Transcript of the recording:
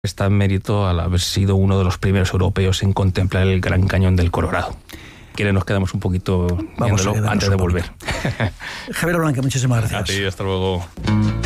Está en mérito al haber sido uno de los primeros europeos en contemplar el Gran Cañón del Colorado. ¿Quiere nos quedamos un poquito viéndolo antes de volver? Javier Blanca, muchísimas gracias. A ti, hasta luego.